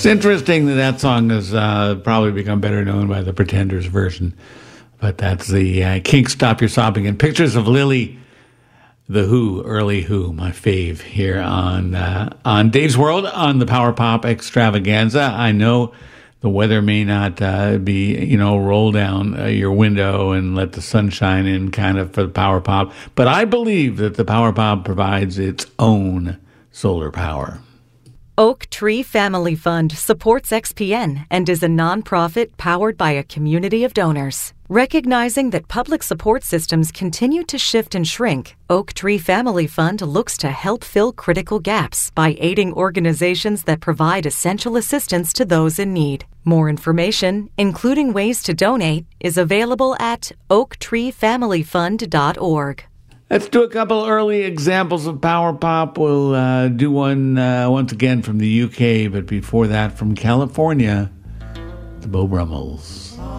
It's interesting that song has probably become better known by the Pretenders version. But that's the Kinks, Stop Your Sobbing, and Pictures of Lily, the Who, early Who, my fave, here on Dave's World on the Power Pop Extravaganza. I know the weather may not be, roll down your window and let the sun shine in kind of for the Power Pop, but I believe that the Power Pop provides its own solar power. Oak Tree Family Fund supports XPN and is a nonprofit powered by a community of donors. Recognizing that public support systems continue to shift and shrink, Oak Tree Family Fund looks to help fill critical gaps by aiding organizations that provide essential assistance to those in need. More information, including ways to donate, is available at oaktreefamilyfund.org. Let's do a couple early examples of Power Pop. We'll do one once again from the UK, but before that from California, the Beau Brummels.